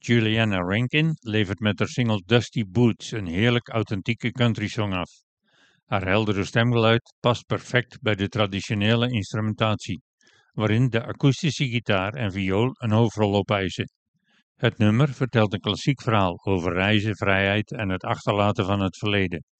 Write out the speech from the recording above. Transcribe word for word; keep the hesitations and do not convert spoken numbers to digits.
Juliana Rankin levert met haar single Dusty Boots een heerlijk authentieke countrysong af. Haar heldere stemgeluid past perfect bij de traditionele instrumentatie, waarin de akoestische gitaar en viool een hoofdrol opeisen. Het nummer vertelt een klassiek verhaal over reizen, vrijheid en het achterlaten van het verleden.